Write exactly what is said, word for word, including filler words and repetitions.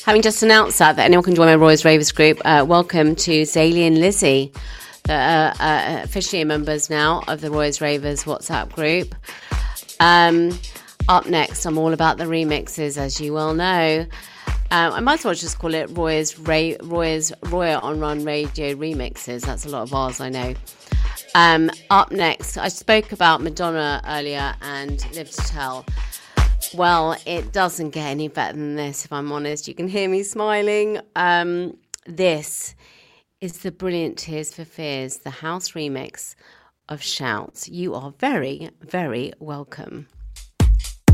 Having just announced that, that anyone can join my Roy's Ravers group, uh, welcome to Zaylee and Lizzie, that are uh, officially members now of the Roy's Ravers WhatsApp group. Um, up next, I'm all about the remixes, as you well know. Um, I might as well just call it Roy's Ray, Roy's Royal on Run Radio remixes. That's a lot of R's, I know. Um, up next, I spoke about Madonna earlier and Live to Tell. Well, it doesn't get any better than this, if I'm honest. You can hear me smiling. Um, this is the brilliant Tears for Fears, the house remix of Shouts. You are very, very welcome.